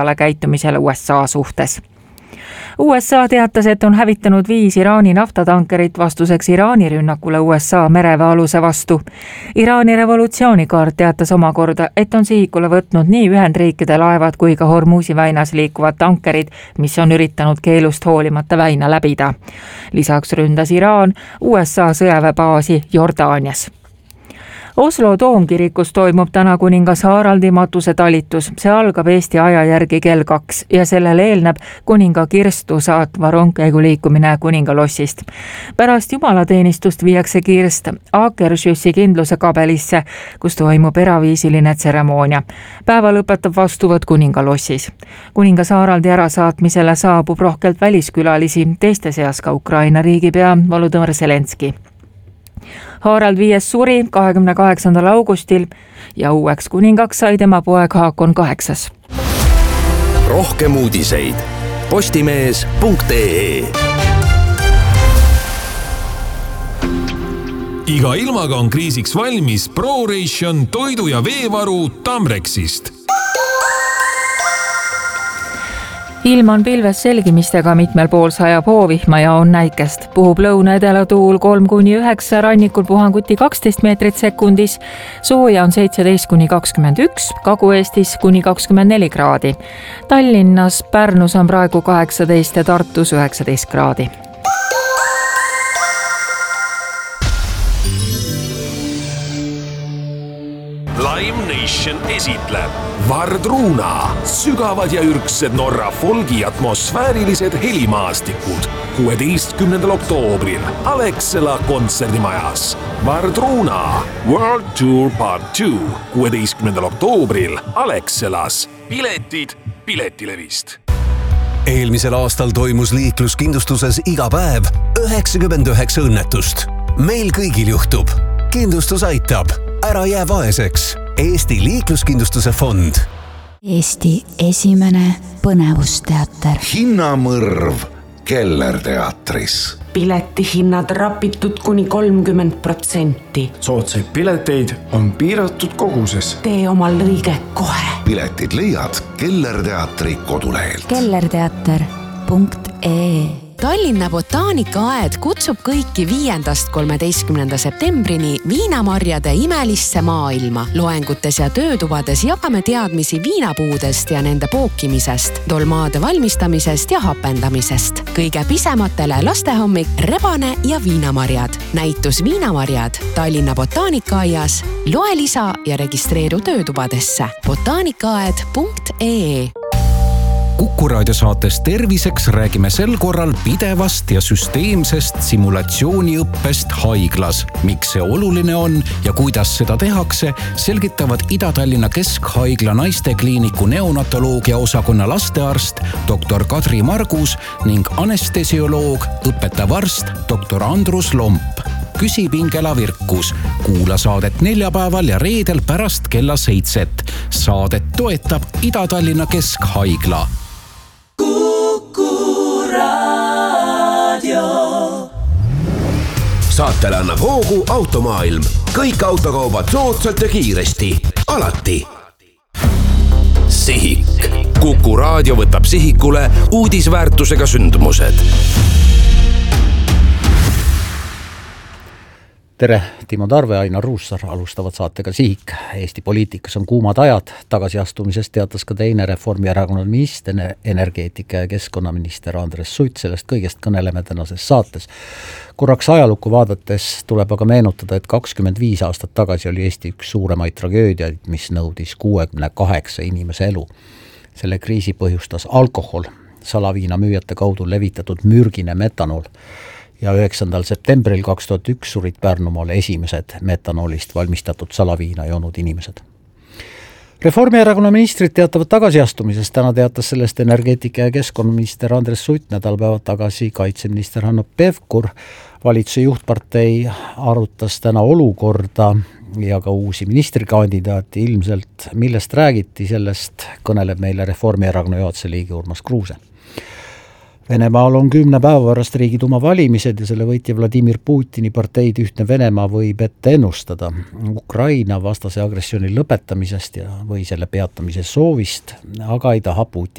käitumisele USA suhtes. USA teatas, et on hävitanud 5 Iraani naftatankerit vastuseks Iraani rünnakule USA mereväealuse vastu. Iraani revolutsioonikaart teatas omakorda, et on sihikule võtnud nii Ühendriikide laevad kui ka Hormuzi väinas liikuvad tankerid, mis on üritanud keelust hoolimata väina läbida. Lisaks ründas Iraan USA sõjaväebaasi Jordaanias. Oslo Toomkirikus toimub täna kuningas Haraldi matusetalitus. See algab Eesti aja järgi kell 2 ja sellele eelneb kuninga kirstu saatva rongkäigu liikumine kuningalossist. Pärast jumalateenistust viiakse kirst Akershussi kindluse kabelisse, kus toimub eraviisiline tseremoonia. Päeva lõpetab vastuvõtt kuningalossis. Kuningas Haraldi ärasaatmisele saabub rohkelt väliskülalisi, teiste seas ka Ukraina riigipea Volodõmõr Zelenski. Harald V suri 28. augustil ja uueks kuningaks sai tema poeg Haakon 8. Rohkem uudiseid postimees.ee. Iga ilmaga on kriisiks valmis ProRation toidu- ja veevaru Tamrexist. Ilm on pilves selgimistega, mitmel pool sajab hoovihma ja on näikest. Puhub lõuna-edela tuul 3-9, rannikul puhanguti 12 meetrit sekundis. Sooja on 17-21, Kagu-Eestis kuni 24 kraadi. Tallinnas, Pärnus on praegu 18 ja Tartus 19 kraadi. Live Nation esitleb Vardruna, sügavad ja ürgsed Norra folgi atmosfäärilised helimaastikud 16. oktoobril Alexela kontserdimajas. Vardruna World Tour Part 2 16. oktoobril Alexelas. Piletid Piletilevist. Eelmisel aastal toimus liikluskindlustuses iga päev 99 õnnetust. Meil kõigil juhtub. Kindlustus aitab. Ära jää vaeseks. Eesti liikluskindlustuse fond. Eesti esimene põnevusteater. Hinnamõrv Kellerteatris. Piletihinnad rapitud kuni 30%. Soodsaid pileteid on piiratud koguses. Tee omal lõige kohe. Piletid leiad Kellerteatri kodulehelt. kellerteater.ee. Tallinna botaanikaaed kutsub kõiki 5.–13. septembrini viinamarjade imelisse maailma. Loengutes ja töötubades jagame teadmisi viinapuudest ja nende pookimisest, dolmaade valmistamisest ja hapendamisest. Kõige pisematele lastehommik, rebane ja viinamarjad. Näitus Viinamarjad Tallinna botaanikaaias. Loe lisa ja registreeru töötubadesse. botaanikaaed.ee. Kuku raadiosaates Terviseks räägime sel korral pidevast ja süsteemsest simulatsiooniõppest haiglas. Miks see oluline on ja kuidas seda tehakse, selgitavad Ida-Tallinna Keskhaigla naistekliiniku neonatoloogia osakonna lastearst dr. Kadri Margus ning anestesioloog, õpetav arst dr. Andrus Lomp. Küsipingela Virkus. Kuula saadet neljapäeval ja reedel pärast kella 7. Saadet toetab Ida-Tallinna Keskhaigla. Saatele annab hoogu Automaailm. Kõik autokaubad soodsalt ja kiiresti. Alati. Sihik. Kuku raadio võtab sihikule uudisväärtusega sündmused. Tere, Timo Tarve, Ainar Ruussaar alustavad saatega Sihik. Eesti poliitikas on kuumad ajad. Tagasiastumisest teatas ka teine Reformierakonna minister, energeetika ja keskkonnaminister Andres Sutt. Sellest kõigest kõneleme tänases saates. Korraks ajalukku vaadates tuleb aga meenutada, et 25 aastat tagasi oli Eesti üks suuremaid tragöödiaid, mis nõudis 68 inimese elu. Selle kriisi põhjustas alkohol, salaviina müüjate kaudu levitatud mürgine metanol. Ja 9. septembril 2001 surid Pärnumaal esimesed metanoolist valmistatud salaviina joonud inimesed. Reformierakonna ministrid teatavad tagasiastumisest. Täna teatas sellest energeetika ja keskkonnaminister Andres Sutt, nädalpäevad tagasi kaitseminister Hanno Pevkur. Valitsuse juhtpartei arutas täna olukorda ja ka uusi ministrikandidaati. Ilmselt millest räägiti, sellest kõneleb meile Reformierakonna juhatuse liige Urmas Kruuse. Venemaal on 10 päeva pärast Riigiduuma valimised ja selle võitja Vladimir Putini parteid Ühtne Venemaa võib ette ennustada Ukraina vastase agressiooni lõpetamisest või selle peatamise soovist, aga ei taha Putin